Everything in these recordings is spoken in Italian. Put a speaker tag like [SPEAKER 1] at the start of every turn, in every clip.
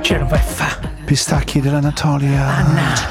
[SPEAKER 1] Genoveffa,
[SPEAKER 2] Pistacchi dell'Anatolia.
[SPEAKER 1] Anna,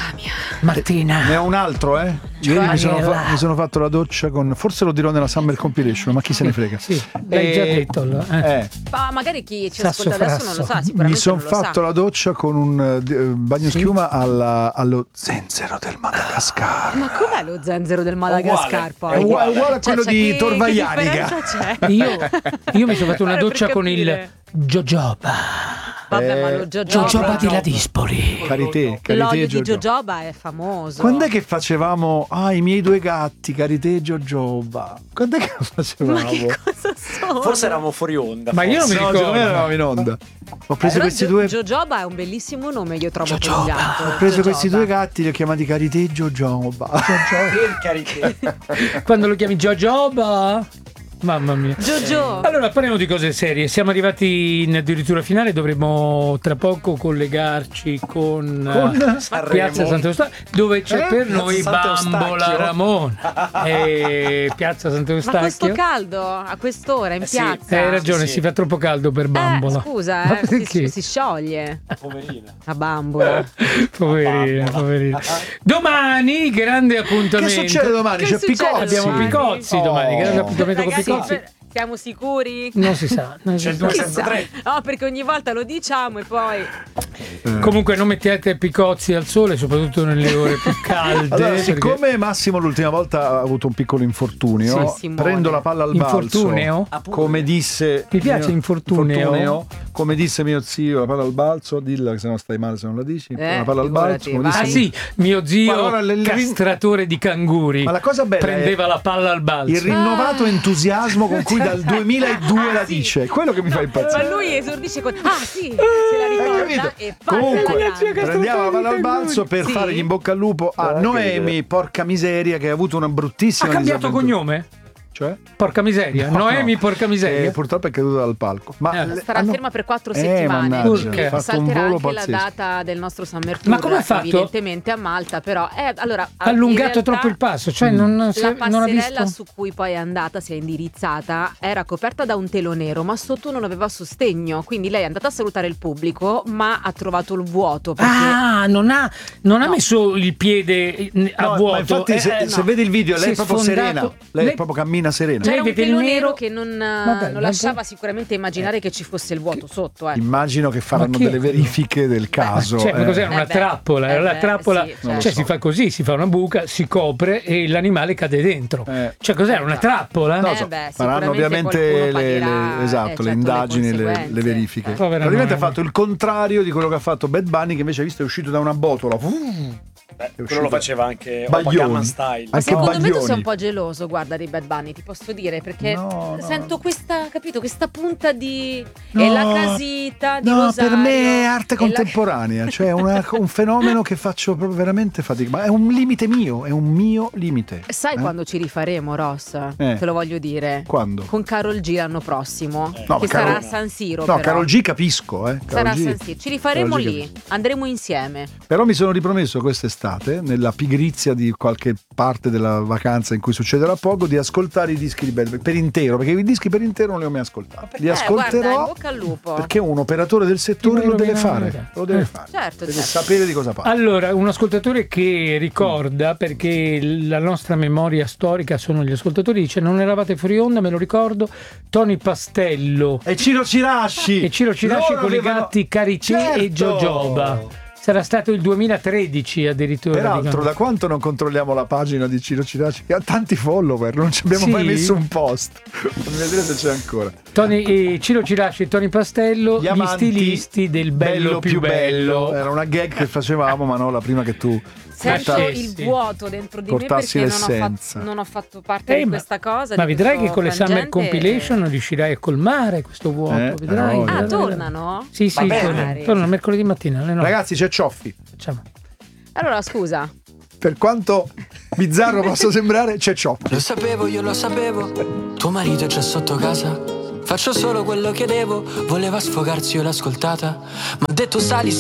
[SPEAKER 1] Martina.
[SPEAKER 2] Ne ho un altro, Ieri mi sono fatto la doccia con. Forse lo dirò nella Summer Compilation, ma chi se ne frega.
[SPEAKER 1] Sì, l'hai già detto.
[SPEAKER 3] Ma magari chi ci
[SPEAKER 1] Sasso
[SPEAKER 3] ascolta adesso non lo sa, sicuramente
[SPEAKER 2] Mi sono
[SPEAKER 3] non lo sa.
[SPEAKER 2] fatto la doccia con un bagno schiuma allo zenzero del Madagascar.
[SPEAKER 3] Ma com'è lo zenzero del Madagascar poi?
[SPEAKER 2] È uguale a quello di
[SPEAKER 3] che
[SPEAKER 2] Torvaianica.
[SPEAKER 3] differenza c'è?
[SPEAKER 1] Io mi sono fatto una
[SPEAKER 3] Per
[SPEAKER 1] doccia con il
[SPEAKER 3] capire.
[SPEAKER 1] Jojoba.
[SPEAKER 3] Vabbè, ma lo
[SPEAKER 1] Jojoba di Ladispoli.
[SPEAKER 2] Caritè,
[SPEAKER 3] l'olio di
[SPEAKER 2] Jojoba.
[SPEAKER 3] jojoba è famoso.
[SPEAKER 2] Quando è che facevamo i miei due gatti, Caritè e Jojoba? Quando è che lo facevamo?
[SPEAKER 3] Ma che cosa sono?
[SPEAKER 4] Forse eravamo fuori onda.
[SPEAKER 1] Ma io non mi
[SPEAKER 2] No,
[SPEAKER 1] ricordo.
[SPEAKER 2] secondo me eravamo in onda. Ho preso
[SPEAKER 3] Però
[SPEAKER 2] questi due.
[SPEAKER 3] Jojoba è un bellissimo nome, io trovo per
[SPEAKER 1] Jojoba.
[SPEAKER 3] un gatto.
[SPEAKER 2] Ho preso questi due gatti, li ho chiamati Caritè e Jojoba.
[SPEAKER 4] Per carità.
[SPEAKER 1] Quando lo chiami Jojoba? Mamma mia.
[SPEAKER 3] Jojo.
[SPEAKER 1] Allora parliamo di cose serie. Siamo arrivati in addirittura finale. Dovremo tra poco collegarci con Piazza Sant'Eustachio, dove c'è per noi
[SPEAKER 4] Piazza
[SPEAKER 1] Bambola
[SPEAKER 4] Sant'Eustachio.
[SPEAKER 1] Ramona. Piazza
[SPEAKER 3] Ma
[SPEAKER 1] Sant'Eustachio.
[SPEAKER 3] questo caldo a quest'ora in
[SPEAKER 4] sì.
[SPEAKER 3] piazza.
[SPEAKER 1] Hai ragione,
[SPEAKER 4] Sì.
[SPEAKER 1] si fa troppo caldo per Bambola.
[SPEAKER 3] Scusa,
[SPEAKER 1] Ma perché?
[SPEAKER 3] si scioglie
[SPEAKER 4] Poverina.
[SPEAKER 3] la bambola.
[SPEAKER 1] Poverina. Domani grande appuntamento.
[SPEAKER 2] Che succede domani?
[SPEAKER 3] Che
[SPEAKER 2] C'è
[SPEAKER 3] succede
[SPEAKER 2] Picozzi.
[SPEAKER 1] Abbiamo Picozzi domani, grande appuntamento con
[SPEAKER 3] Ragazzi,
[SPEAKER 1] Picozzi.
[SPEAKER 3] siamo sicuri?
[SPEAKER 1] Non si sa. Non si
[SPEAKER 4] C'è il
[SPEAKER 1] sa.
[SPEAKER 4] 2 senza 3.
[SPEAKER 3] No, perché ogni volta lo diciamo e poi
[SPEAKER 1] Comunque non mettete Picozzi al sole, soprattutto nelle ore più calde.
[SPEAKER 2] Allora,
[SPEAKER 1] perché-
[SPEAKER 2] siccome Massimo l'ultima volta ha avuto un piccolo infortunio,
[SPEAKER 3] Sì, Simone.
[SPEAKER 2] prendo la palla al balzo.
[SPEAKER 1] Infortuneo?
[SPEAKER 2] Come disse
[SPEAKER 1] Mi piace infortuneo.
[SPEAKER 2] come disse mio zio, la palla al balzo, dilla che se no stai male se non la dici. La palla al
[SPEAKER 3] figurati,
[SPEAKER 2] balzo, come
[SPEAKER 3] vai.
[SPEAKER 1] Ah
[SPEAKER 2] disse.
[SPEAKER 1] sì, mio zio
[SPEAKER 2] Ma allora,
[SPEAKER 1] castratore di canguri.
[SPEAKER 2] Ma la cosa bella
[SPEAKER 1] prendeva la palla al balzo.
[SPEAKER 2] il rinnovato entusiasmo con cui dal 2002 la dice, è quello che mi fa
[SPEAKER 3] ma
[SPEAKER 2] impazzire.
[SPEAKER 3] lui esordisce con se la
[SPEAKER 2] Hai
[SPEAKER 3] ricorda
[SPEAKER 2] capito?
[SPEAKER 3] e fa
[SPEAKER 2] Comunque
[SPEAKER 3] la grande.
[SPEAKER 2] prendiamo la palla al balzo per
[SPEAKER 3] Sì.
[SPEAKER 2] fare gli in bocca al lupo a Noemi, porca miseria, che ha avuto una
[SPEAKER 1] Ha
[SPEAKER 2] bruttissima
[SPEAKER 1] cambiato
[SPEAKER 2] disavventura.
[SPEAKER 1] cognome?
[SPEAKER 2] Cioè?
[SPEAKER 1] Porca miseria.
[SPEAKER 2] No,
[SPEAKER 1] Noemi,
[SPEAKER 2] no.
[SPEAKER 1] porca miseria.
[SPEAKER 2] Purtroppo è caduta dal palco. Ma
[SPEAKER 3] Starà ferma per 4 settimane.
[SPEAKER 2] mannaggia,
[SPEAKER 1] Perché?
[SPEAKER 2] ha fatto un
[SPEAKER 3] Salterà
[SPEAKER 2] volo
[SPEAKER 3] anche la
[SPEAKER 2] pazzesco.
[SPEAKER 3] data del nostro Summer Tour.
[SPEAKER 1] Ma come ha fatto?
[SPEAKER 3] Evidentemente a Malta, però allora
[SPEAKER 1] Ha allungato
[SPEAKER 3] in realtà
[SPEAKER 1] troppo il passo, cioè non
[SPEAKER 3] la
[SPEAKER 1] ha
[SPEAKER 3] passerella
[SPEAKER 1] visto.
[SPEAKER 3] su cui poi è andata, si è indirizzata, era coperta da un telo nero, ma sotto non aveva sostegno. Quindi lei è andata a salutare il pubblico, ma ha trovato il vuoto. Perché
[SPEAKER 1] Ah, non ha messo il piede a
[SPEAKER 2] No,
[SPEAKER 1] vuoto.
[SPEAKER 2] ma infatti se vedi il video
[SPEAKER 1] Si
[SPEAKER 2] lei
[SPEAKER 1] è
[SPEAKER 2] è proprio
[SPEAKER 1] sfondato.
[SPEAKER 2] serena, lei proprio cammina serena.
[SPEAKER 1] Lei
[SPEAKER 3] c'era un
[SPEAKER 1] vede il
[SPEAKER 3] telo
[SPEAKER 1] nero
[SPEAKER 3] nero che non
[SPEAKER 1] Vabbè,
[SPEAKER 3] lasciava sicuramente immaginare che ci fosse il vuoto sotto.
[SPEAKER 2] Immagino che faranno
[SPEAKER 1] Ma chi è?
[SPEAKER 2] delle verifiche del caso.
[SPEAKER 1] Cioè, ma cos'era una
[SPEAKER 3] beh,
[SPEAKER 1] trappola? Era la trappola,
[SPEAKER 3] sì,
[SPEAKER 2] certo.
[SPEAKER 1] cioè si fa così, si fa una buca, si copre e l'animale cade dentro. Cioè cos'era una trappola?
[SPEAKER 2] Non lo so, faranno ovviamente
[SPEAKER 3] certo,
[SPEAKER 2] le indagini, le
[SPEAKER 3] conseguenze.
[SPEAKER 2] verifiche.
[SPEAKER 1] Povera
[SPEAKER 2] Probabilmente ha
[SPEAKER 1] Noemi.
[SPEAKER 2] fatto il contrario di quello che ha fatto Bad Bunny, che invece hai visto è uscito da una botola.
[SPEAKER 4] Quello lo faceva anche
[SPEAKER 2] Baglioni.
[SPEAKER 4] Gangnam Style.
[SPEAKER 2] Anche
[SPEAKER 3] Secondo me tu
[SPEAKER 2] Baglioni.
[SPEAKER 3] sei un po' geloso, guarda, di Bad Bunny, ti posso dire, perché
[SPEAKER 2] No,
[SPEAKER 3] sento questa, capito, questa punta di
[SPEAKER 2] No,
[SPEAKER 3] e la casita di
[SPEAKER 2] No,
[SPEAKER 3] Rosario,
[SPEAKER 2] per me è arte
[SPEAKER 3] e
[SPEAKER 2] contemporanea, cioè un fenomeno che faccio proprio veramente fatica, ma è un limite mio, è un mio limite.
[SPEAKER 3] Sai quando ci rifaremo, Ross?
[SPEAKER 2] Eh.
[SPEAKER 3] Te lo voglio dire.
[SPEAKER 2] Quando?
[SPEAKER 3] Con Karol G l'anno prossimo,
[SPEAKER 2] No,
[SPEAKER 3] che
[SPEAKER 2] ma
[SPEAKER 3] sarà
[SPEAKER 2] Karol-
[SPEAKER 3] a San Siro.
[SPEAKER 2] No,
[SPEAKER 3] però.
[SPEAKER 2] Karol G capisco,
[SPEAKER 3] Sarà
[SPEAKER 2] Karol
[SPEAKER 3] a
[SPEAKER 2] G.
[SPEAKER 3] San Siro. Ci rifaremo
[SPEAKER 2] Karol G
[SPEAKER 3] lì,
[SPEAKER 2] capisco.
[SPEAKER 3] andremo insieme.
[SPEAKER 2] Però mi sono ripromesso quest'estate, nella pigrizia di qualche parte della vacanza in cui succederà poco, di ascoltare i dischi di Bad Bunny per intero, perché i dischi per intero non li ho mai ascoltati. Li
[SPEAKER 3] guarda,
[SPEAKER 2] ascolterò
[SPEAKER 3] in bocca al lupo.
[SPEAKER 2] perché un operatore del settore lo deve fare. Lo deve fare.
[SPEAKER 3] Certo,
[SPEAKER 2] Deve
[SPEAKER 3] certo.
[SPEAKER 2] sapere di cosa parla.
[SPEAKER 1] Allora, un ascoltatore che ricorda, perché la nostra memoria storica sono gli ascoltatori, dice: non eravate fuori onda, me lo ricordo, Tony Pastello
[SPEAKER 2] E Ciro Cirasci!
[SPEAKER 1] e Ciro Cirasci
[SPEAKER 2] Loro
[SPEAKER 1] con i
[SPEAKER 2] avevano-
[SPEAKER 1] gatti Caricè e
[SPEAKER 2] Certo!
[SPEAKER 1] Jojoba. Sarà stato il 2013 addirittura.
[SPEAKER 2] Peraltro,
[SPEAKER 1] diciamo.
[SPEAKER 2] da quanto non controlliamo la pagina di Ciro Cirasci, che ha tanti follower, non ci abbiamo
[SPEAKER 1] Sì?
[SPEAKER 2] mai messo un post. Non vedere se c'è ancora.
[SPEAKER 1] Ciro Cirasci e Tony Pastello, gli
[SPEAKER 2] amanti
[SPEAKER 1] stilisti del bello più bello.
[SPEAKER 2] Era una gag che facevamo, ma no, la prima che tu
[SPEAKER 3] Sento
[SPEAKER 1] Portassi-
[SPEAKER 3] il vuoto dentro di me
[SPEAKER 2] portassi
[SPEAKER 3] perché
[SPEAKER 2] l'essenza.
[SPEAKER 3] non ho fatto parte di
[SPEAKER 1] ma-
[SPEAKER 3] questa cosa.
[SPEAKER 1] Ma
[SPEAKER 3] di
[SPEAKER 1] vedrai
[SPEAKER 3] questo
[SPEAKER 1] che con le Summer
[SPEAKER 3] frangente.
[SPEAKER 1] Compilation riuscirai a colmare questo vuoto. Vedrai.
[SPEAKER 2] no,
[SPEAKER 3] Ah,
[SPEAKER 2] vedrai.
[SPEAKER 3] tornano?
[SPEAKER 1] Sì, sì,
[SPEAKER 3] bene.
[SPEAKER 1] tornano mercoledì mattina alle 9.
[SPEAKER 2] Ragazzi, c'è Cioffi.
[SPEAKER 1] Facciamo.
[SPEAKER 3] Allora, scusa.
[SPEAKER 2] Per quanto bizzarro possa sembrare, c'è Cioffi.
[SPEAKER 5] Lo sapevo, io lo sapevo. Tuo marito è già sotto casa. Faccio solo quello che devo. Voleva sfogarsi, io l'ho ascoltata. Ma ha detto sali.